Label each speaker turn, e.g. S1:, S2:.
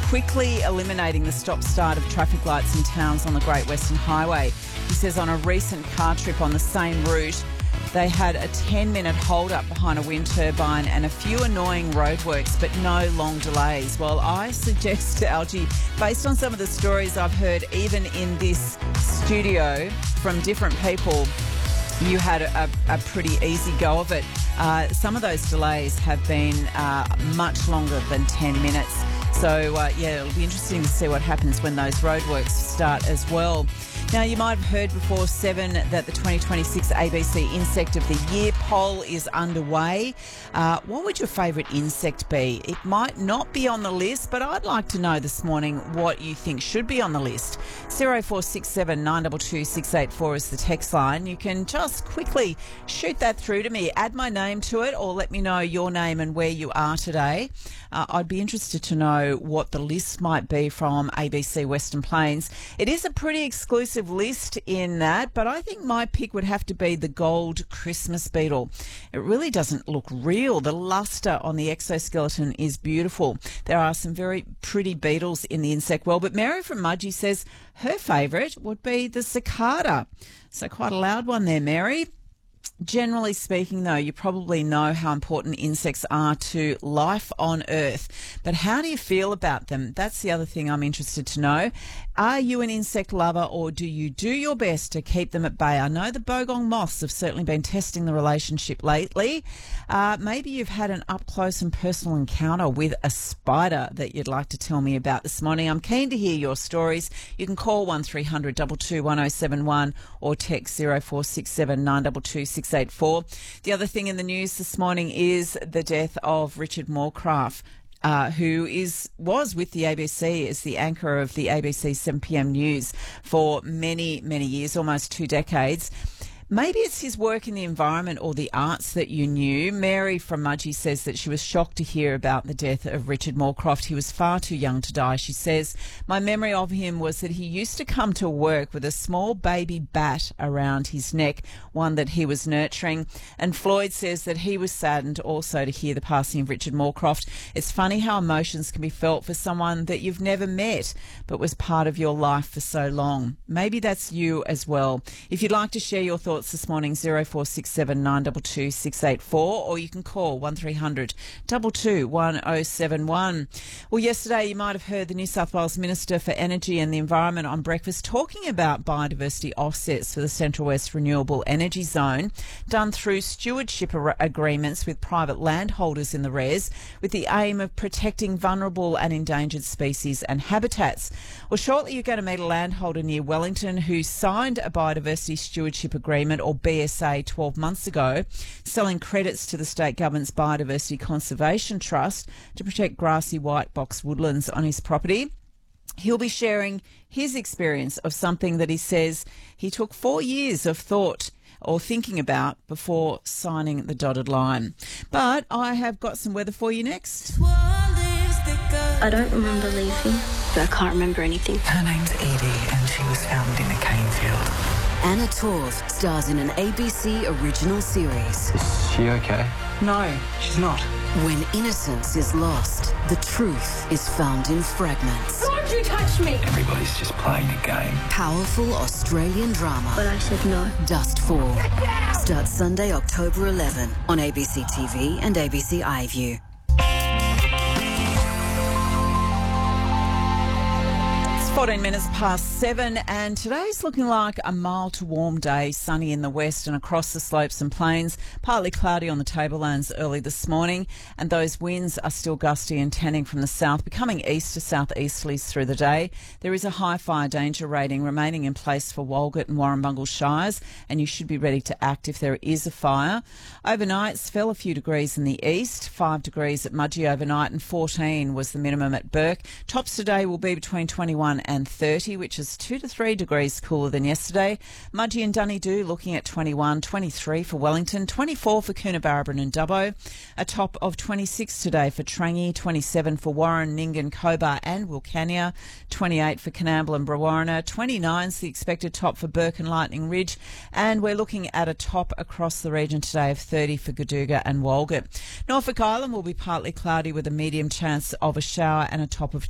S1: quickly eliminating the stop-start of traffic lights in towns on the Great Western Highway. He says on a recent car trip on the same route, they had a 10-minute hold-up behind a wind turbine and a few annoying roadworks, but no long delays. Well, I suggest to Algie, based on some of the stories I've heard, even in this studio from different people, you had a pretty easy go of it. Some of those delays have been much longer than 10 minutes. So, it'll be interesting to see what happens when those roadworks start as well. Now, you might have heard before 7 that the 2026 ABC Insect of the Year poll is underway. What would your favourite insect be? It might not be on the list, but I'd like to know this morning what you think should be on the list. 0467 922 684 is the text line. You can just quickly shoot that through to me. Add my name to it or let me know your name and where you are today. I'd be interested to know what the list might be from ABC Western Plains. It is a pretty exclusive list in that, but I think my pick would have to be the gold Christmas beetle. It really doesn't look real. The luster on the exoskeleton is beautiful. There are some very pretty beetles in the insect world, but Mary from Mudgee says her favourite would be the cicada. So quite a loud one there, Mary. Generally speaking, though, you probably know how important insects are to life on Earth. But how do you feel about them? That's the other thing I'm interested to know. Are you an insect lover or do you do your best to keep them at bay? I know the bogong moths have certainly been testing the relationship lately. Maybe you've had an up-close and personal encounter with a spider that you'd like to tell me about this morning. I'm keen to hear your stories. You can call 1300 222 1071 or text 0467 922 684. The other thing in the news this morning is the death of Richard Morecroft, who was with the ABC as the anchor of the ABC 7pm News for many, many years, almost 2 decades. Maybe it's his work in the environment or the arts that you knew. Mary from Mudgee says that she was shocked to hear about the death of Richard Morecroft. He was far too young to die. She says, my memory of him was that he used to come to work with a small baby bat around his neck, one that he was nurturing. And Floyd says that he was saddened also to hear the passing of Richard Morecroft. It's funny how emotions can be felt for someone that you've never met but was part of your life for so long. Maybe that's you as well. If you'd like to share your thoughts this morning, 0467 922 684, or you can call 1300 222 1071. Well, yesterday you might have heard the New South Wales Minister for Energy and the Environment on breakfast talking about biodiversity offsets for the Central West Renewable Energy Zone, done through stewardship agreements with private landholders in the res, with the aim of protecting vulnerable and endangered species and habitats. Well, shortly you're going to meet a landholder near Wellington who signed a biodiversity stewardship agreement, or BSA, 12 months ago, selling credits to the state government's Biodiversity Conservation Trust to protect grassy white box woodlands on his property. He'll be sharing his experience of something that he says he took 4 years of thought or thinking about before signing the dotted line. But I have got some weather for you next.
S2: I don't remember leaving, but I can't remember anything.
S3: Her name's Edie and she was found in a cane field.
S4: Anna Torv stars in an ABC original series.
S5: Is she okay?
S3: No, she's not.
S4: When innocence is lost, the truth is found in fragments.
S2: Don't you touch me!
S5: Everybody's just playing a game.
S4: Powerful Australian drama.
S2: But I said no.
S4: Dust Fall. Starts Sunday, October 11 on ABC TV and ABC iView.
S1: 14 minutes past 7, and today's looking like a mild to warm day, sunny in the west and across the slopes and plains, partly cloudy on the tablelands early this morning, and those winds are still gusty and tending from the south, becoming east to southeasterlies through the day. There is a high fire danger rating remaining in place for Walgett and Warrumbungle Shires, and you should be ready to act if there is a fire. Overnights fell a few degrees in the east, 5 degrees at Mudgee overnight and 14 was the minimum at Burke. Tops today will be between 21 and 30, which is 2 to 3 degrees cooler than yesterday. Mudgee and Dunedoo looking at 21, 23 for Wellington, 24 for Coonabarabran and Dubbo. A top of 26 today for Trangie, 27 for Warren, Nyngan, Cobar and Wilcannia, 28 for Coonamble and Brewarrina, 29 is the expected top for Burke and Lightning Ridge, and we're looking at a top across the region today of 30 for Gadooga and Walgett. Norfolk Island will be partly cloudy with a medium chance of a shower and a top of